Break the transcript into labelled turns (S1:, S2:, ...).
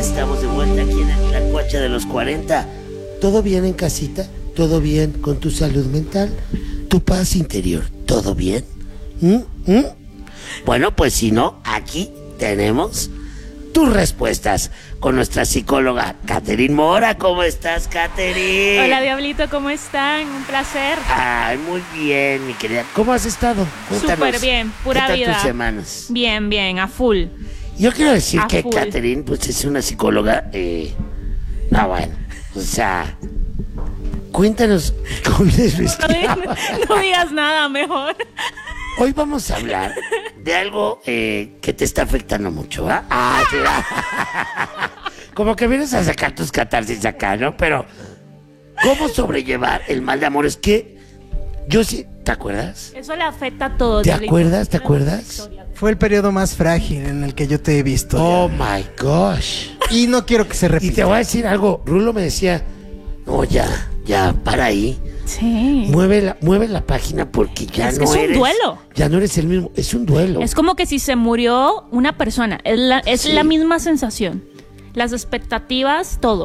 S1: estamos de vuelta aquí en la Cuacha de los 40. ¿Todo bien en casita? ¿Todo bien con tu salud mental? ¿Tu paz interior? ¿Todo bien? Bueno, pues si no, aquí tenemos tus respuestas con nuestra psicóloga Catherine Mora. ¿Cómo estás, Catherine?
S2: Hola, Diablito, ¿cómo están? Un placer.
S1: Ay, muy bien, mi querida. ¿Cómo has estado? Cuéntanos.
S2: Súper bien, pura
S1: ¿Qué tal
S2: vida.
S1: tus semanas?
S2: Bien, a full.
S1: Yo quiero decir
S2: A
S1: que
S2: full.
S1: Catherine, pues es una psicóloga, no, bueno, o sea, cuéntanos cómo les vestía.
S2: No digas nada, mejor.
S1: Hoy vamos a hablar de algo que te está afectando mucho, ¿va? Sí. Como que vienes a sacar tus catarsis acá, ¿no? Pero, ¿cómo sobrellevar el mal de amor? Es que yo sí, ¿te acuerdas?
S2: Eso le afecta a todos.
S1: ¿Te
S2: Diablito.
S1: acuerdas? ¿Te acuerdas?
S3: Fue el periodo más frágil en el que yo te he visto.
S1: Oh
S3: ya.
S1: my gosh.
S3: Y no quiero que se
S1: Y
S3: repita.
S1: te voy a decir algo, Rulo me decía, no, ya, para ahí.
S2: Sí.
S1: Mueve la página porque ya
S2: Es
S1: no
S2: que es un
S1: eres.
S2: duelo.
S1: Ya no eres el mismo. Es un duelo.
S2: Es como que si se murió una persona. Es
S1: Sí.
S2: la misma sensación. Las expectativas, todo.